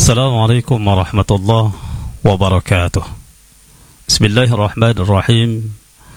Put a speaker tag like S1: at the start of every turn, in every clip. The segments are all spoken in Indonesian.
S1: Assalamualaikum warahmatullahi wabarakatuh. Bismillahirrahmanirrahim.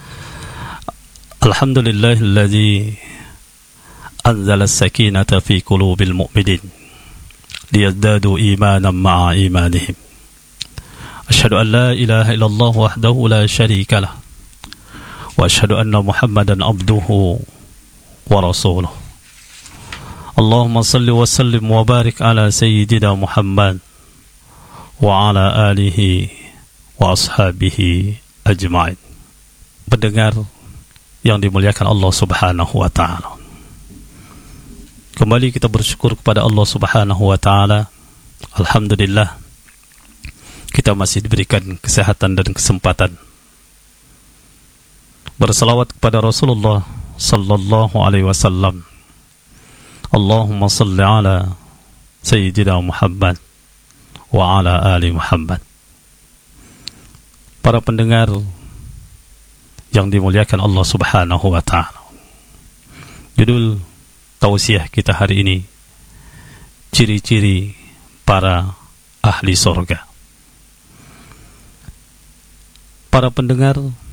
S1: Alhamdulillahilladzi anzala as-sakinata fi qulubil mu'minin liyazdadu imanan ma'a imanihim. Asyhadu an la ilaha illallah wahdahu la syarika lah wa asyhadu anna Muhammadan abduhu wa rasuluh. Allahumma salli wa sallim wa barik ala sayyidina Muhammad wa ala alihi wa ashabihi ajma'in. Pendengar yang dimuliakan Allah Subhanahu wa ta'ala, kembali kita bersyukur kepada Allah Subhanahu wa ta'ala. Alhamdulillah, kita masih diberikan kesehatan dan kesempatan bersalawat kepada Rasulullah sallallahu alaihi wasallam. Allahumma salli ala Sayyidina Muhammad wa ala ali Muhammad. Para pendengar yang dimuliakan Allah Subhanahu wa ta'ala, judul tausiah kita hari ini, ciri-ciri para ahli surga. Para pendengar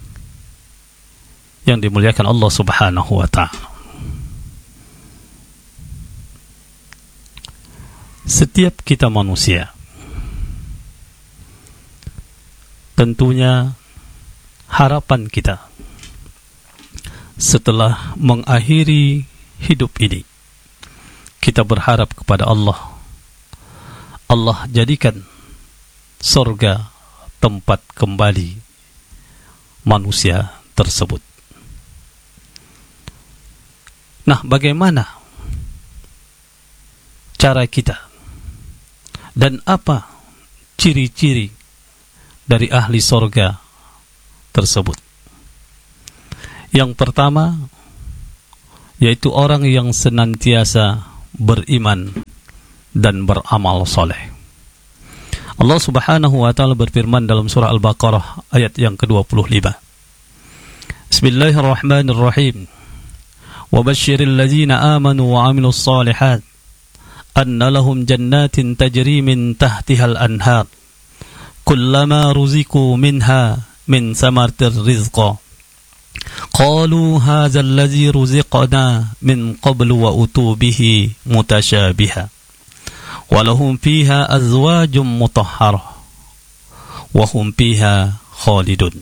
S1: yang dimuliakan Allah Subhanahu wa ta'ala, setiap kita manusia tentunya harapan kita setelah mengakhiri hidup ini, kita berharap kepada Allah. Allah jadikan surga tempat kembali manusia tersebut. Nah, bagaimana cara kita dan apa ciri-ciri dari ahli surga tersebut? Yang pertama, yaitu orang yang senantiasa beriman dan beramal soleh. Allah Subhanahu wa ta'ala berfirman dalam surah Al-Baqarah ayat yang ke-25. Bismillahirrahmanirrahim. Wa basyiril ladzina amanu wa amilus shalihat anna lahum jannatin tajri min tahtihal anhar kullama ruziqu minha min samaratir rizqa qalu hadzal ladzi ruziqna min qablu wa utu bihi mutasyabiha wa lahum fiha azwajum mutahharah wa hum fiha khalidun.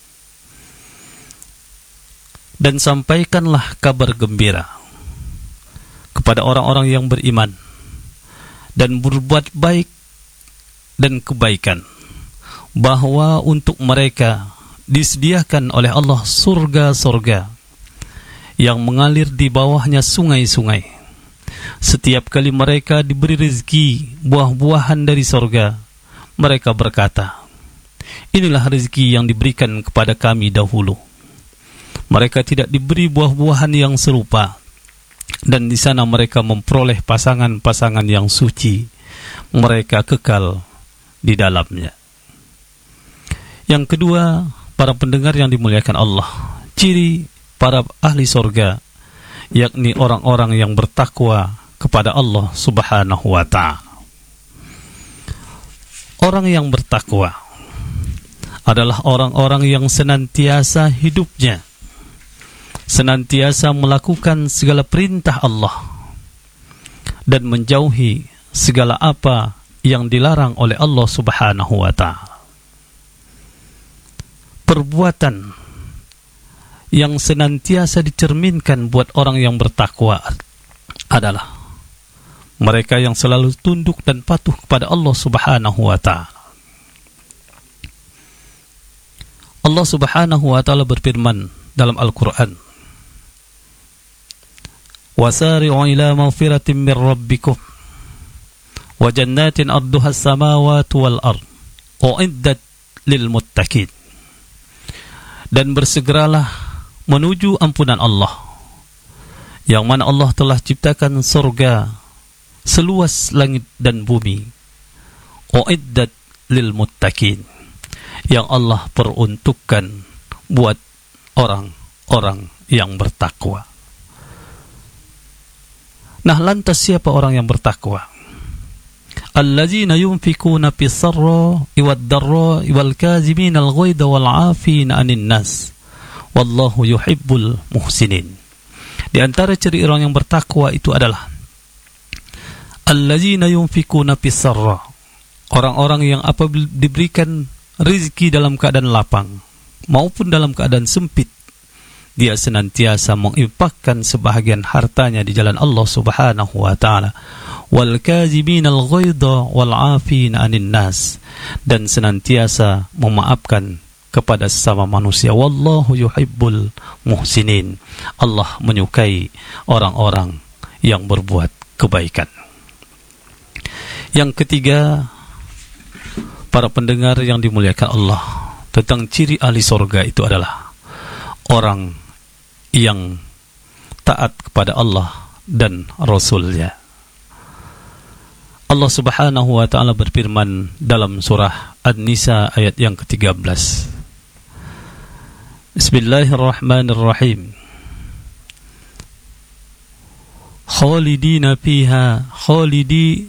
S1: Dan sampaikanlah kabar gembira kepada orang-orang yang beriman dan berbuat baik dan kebaikan, bahwa untuk mereka disediakan oleh Allah surga-surga yang mengalir di bawahnya sungai-sungai. Setiap kali mereka diberi rezeki buah-buahan dari surga, mereka berkata, inilah rezeki yang diberikan kepada kami dahulu. Mereka tidak diberi buah-buahan yang serupa, dan di sana mereka memperoleh pasangan-pasangan yang suci, mereka kekal di dalamnya. Yang kedua, para pendengar yang dimuliakan Allah, ciri para ahli surga, yakni orang-orang yang bertakwa kepada Allah Subhanahu wa ta'ala. Orang yang bertakwa adalah orang-orang yang senantiasa hidupnya senantiasa melakukan segala perintah Allah dan menjauhi segala apa yang dilarang oleh Allah Subhanahu wa ta'ala. Perbuatan yang senantiasa dicerminkan buat orang yang bertakwa adalah mereka yang selalu tunduk dan patuh kepada Allah Subhanahu wa ta'ala. Allah Subhanahu wa ta'ala berfirman dalam Al-Quran, وَسَارِعُوا إِلَى مَغْفِرَةٍ مِّن رَّبِّكُمْ وَجَنَّاتٍ أَرْضُهَا السَّمَاوَاتُ وَالْأَرْضُ أُعِدَّتْ لِلْمُتَّقِينَ. Dan bersegeralah menuju ampunan Allah, yang mana Allah telah ciptakan surga seluas langit dan bumi. Uiddat lil muttaqin, yang Allah peruntukkan buat orang-orang yang bertakwa. Nah, lantas siapa orang yang bertakwa? allazina yunfikuna fis sarra wad darra wal kazimin al ghaidha wal 'afina 'anil nas wallahu yuhibbul muhsinin. Di antara ciri orang yang bertakwa itu adalah allazina yunfikuna fis sarra, orang-orang yang apabila diberikan rezeki dalam keadaan lapang maupun dalam keadaan sempit, dia senantiasa menginfakkan sebahagian hartanya di jalan Allah Subhanahu wa taala. Wal kaziminal ghaidha wal 'afina 'anil nas, dan senantiasa memaafkan kepada sesama manusia. Wallahu yuhibbul muhsinin. Allah menyukai orang-orang yang berbuat kebaikan. Yang ketiga, para pendengar yang dimuliakan Allah, tentang ciri ahli surga itu adalah orang yang taat kepada Allah dan Rasul-Nya. Allah Subhanahu wa ta'ala berfirman dalam surah An-Nisa ayat yang ke-13. Bismillahirrahmanirrahim. Khalidina fiha khalidi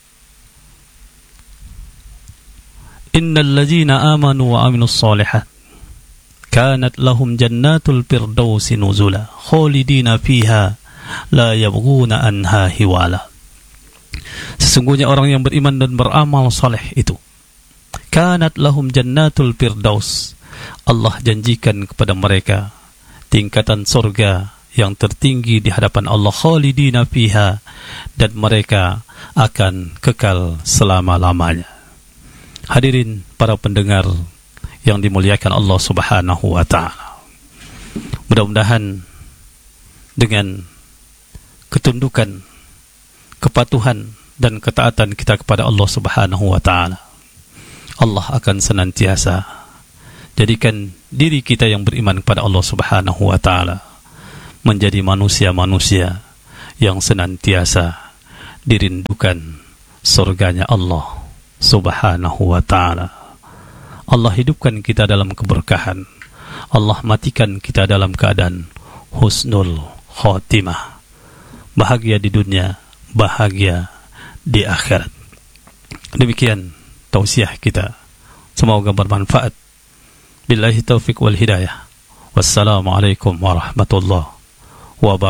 S1: innal ladzina amanu wa aminus shalihat kanat lahum jannatul firdausi nuzula khalidina fiha la yabghuna anha hiwala. Sesungguhnya orang yang beriman dan beramal saleh itu, kanat lahum jannatul firdaus, Allah janjikan kepada mereka tingkatan surga yang tertinggi di hadapan Allah, khalidina fiha, dan mereka akan kekal selama-lamanya. Hadirin para pendengar yang dimuliakan Allah Subhanahu wa ta'ala, mudah-mudahan dengan ketundukan, kepatuhan dan ketaatan kita kepada Allah Subhanahu wa ta'ala, Allah akan senantiasa jadikan diri kita yang beriman kepada Allah Subhanahu wa ta'ala menjadi manusia-manusia yang senantiasa dirindukan surganya Allah Subhanahu wa ta'ala. Allah hidupkan kita dalam keberkahan, Allah matikan kita dalam keadaan husnul khotimah, bahagia di dunia, bahagia di akhirat. Demikian tausiah kita, semoga bermanfaat. Billahi taufiq wal hidayah. Wassalamualaikum warahmatullahi wabarakatuh.